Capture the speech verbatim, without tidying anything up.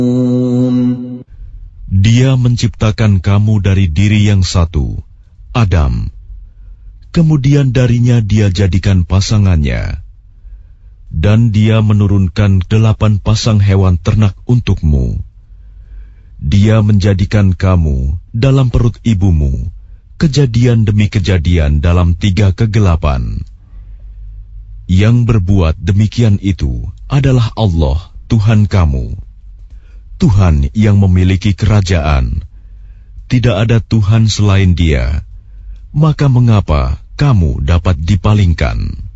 Dia menciptakan kamu dari diri yang satu, Adam. Kemudian darinya Dia jadikan pasangannya. Dan Dia menurunkan delapan pasang hewan ternak untukmu. Dia menjadikan kamu dalam perut ibumu, kejadian demi kejadian dalam tiga kegelapan. Yang berbuat demikian itu adalah Allah, Tuhan kamu. Tuhan yang memiliki kerajaan. Tidak ada Tuhan selain Dia. Maka mengapa kamu dapat dipalingkan?